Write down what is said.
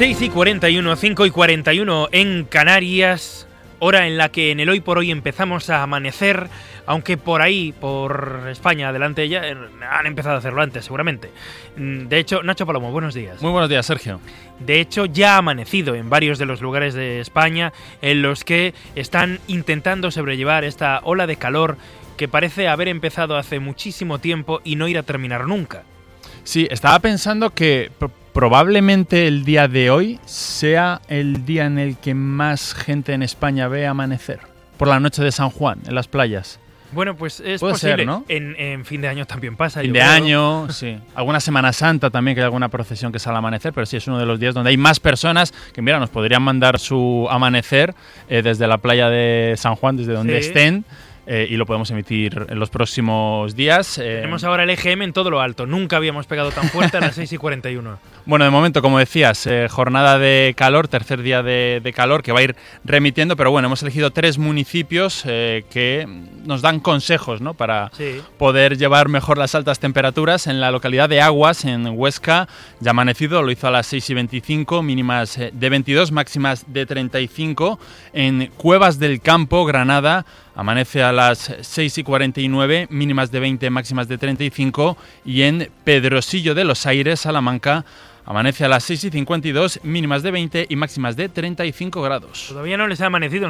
6:41, 5:41 en Canarias, hora en la que en el Hoy por Hoy empezamos a amanecer, aunque por ahí, por España, adelante ya han empezado a hacerlo antes, seguramente. De hecho, Nacho Palomo, buenos días. Muy buenos días, Sergio. De hecho, ya ha amanecido en varios de los lugares de España en los que están intentando sobrellevar esta ola de calor que parece haber empezado hace muchísimo tiempo y no ir a terminar nunca. Sí, estaba pensando que probablemente el día de hoy sea el día en el que más gente en España ve amanecer. Por la noche de San Juan, en las playas. Bueno, pues es Puede posible. ser, ¿no? En fin de año también pasa. Fin de año, sí. Alguna Semana Santa también, que hay alguna procesión que sale al amanecer, pero sí es uno de los días donde hay más personas que, mira, nos podrían mandar su amanecer desde la playa de San Juan, desde donde estén. Y lo podemos emitir en los próximos días. Tenemos ahora el EGM en todo lo alto. Nunca habíamos pegado tan fuerte a las 6:41. Bueno, de momento, como decías, jornada de calor, tercer día de calor que va a ir remitiendo, pero bueno, hemos elegido 3 municipios que nos dan consejos, ¿no?, para poder llevar mejor las altas temperaturas. En la localidad de Aguas, en Huesca, ya ha amanecido, lo hizo a las 6:25, mínimas de 22, máximas de 35. En Cuevas del Campo, Granada, amanece a las 6:49, mínimas de 20, máximas de 35. Y en Pedrosillo de los Aires, Salamanca, amanece a las 6:52, mínimas de 20 y máximas de 35 grados. Todavía no les ha amanecido